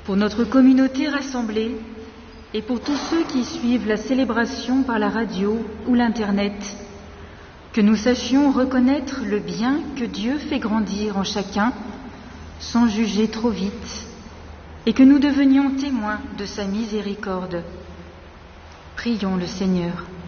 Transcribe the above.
pour notre communauté rassemblée et pour tous ceux qui suivent la célébration par la radio ou l'Internet, que nous sachions reconnaître le bien que Dieu fait grandir en chacun sans juger trop vite, et que nous devenions témoins de sa miséricorde. Prions le Seigneur.